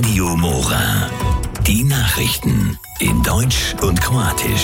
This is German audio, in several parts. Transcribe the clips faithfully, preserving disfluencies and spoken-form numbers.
Radio Mora. Die Nachrichten in Deutsch und Kroatisch.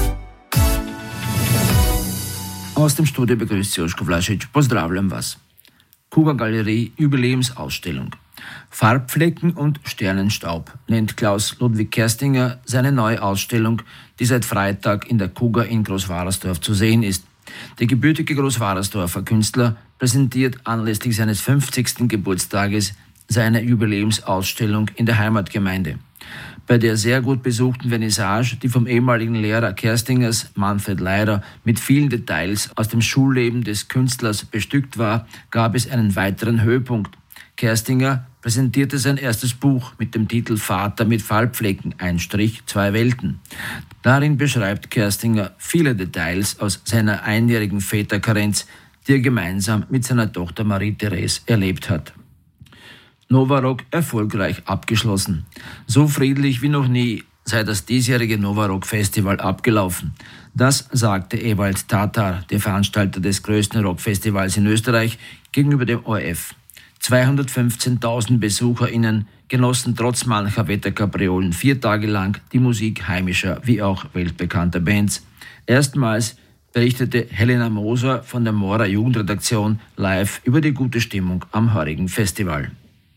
Aus dem Studio begrüßt Sie Joško Vlašić. Pozdravljam vas. Kuga Galerie Jubiläumsausstellung. Farbflecken und Sternenstaub nennt Klaus Ludwig Kerstinger seine neue Ausstellung, die seit Freitag in der Kuga in Großwarersdorf zu sehen ist. Der gebürtige Großwarersdorfer Künstler präsentiert anlässlich seines fünfzigsten Geburtstages seine Jubiläumsausstellung in der Heimatgemeinde. Bei der sehr gut besuchten Vernissage, die vom ehemaligen Lehrer Kerstingers, Manfred Leider, mit vielen Details aus dem Schulleben des Künstlers bestückt war, gab es einen weiteren Höhepunkt. Kerstinger präsentierte sein erstes Buch mit dem Titel Vater mit Farbflecken, ein Strich, zwei Welten. Darin beschreibt Kerstinger viele Details aus seiner einjährigen Väterkarenz, die er gemeinsam mit seiner Tochter Marie-Therese erlebt hat. Novarock erfolgreich abgeschlossen. So friedlich wie noch nie sei das diesjährige Novarock-Festival abgelaufen. Das sagte Ewald Tatar, der Veranstalter des größten Rockfestivals in Österreich, gegenüber dem O R F. zweihundertfünfzehntausend BesucherInnen genossen trotz mancher Wetterkapriolen vier Tage lang die Musik heimischer wie auch weltbekannter Bands. Erstmals berichtete Helena Moser von der Mora Jugendredaktion live über die gute Stimmung am heurigen Festival.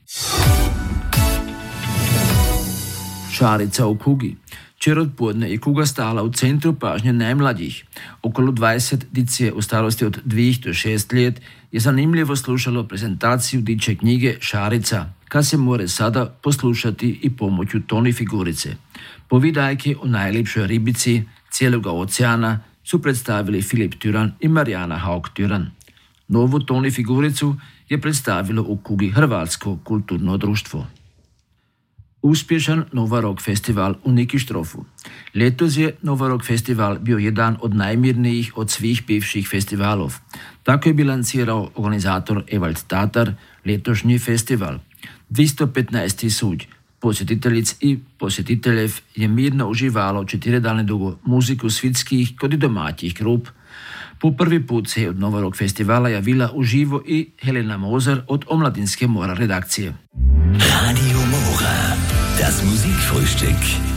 Šarica u Kugi. Včeraj odpodne je Kuga stala v centru pažnje najmlađih. Okolo dvajset dice u starosti od dveh do šest let je zanimljivo slušalo prezentaciju diče knjige Šarica, kad se more sada poslušati i pomoću toni figurice. Povidajke o najlepšoj ribici cijeloga oceana su predstavili Filip Tyran i Marijana Haug-Tyran. Novu toni figuricu je predstavilo u Kugi Hrvatsko kulturno društvo. Uspješan Novarock festival u Nikištrofu. Letos je Novarock festival bio jedan od najmirnijih od svih bivših festivalov. Tako je bilancirao organizator Ewald Tatar letošnji festival. dvesto petnajst tisoč posjetiteljic i posjetiteljev je mirno uživalo četiri dane dugo muziku svitskih kot i domaćih grup. Po prvi put se je od Novarock festivala javila uživo i Helena Moser od Omladinske Mora redakcije. Radio Mora, das Musikfrühstück.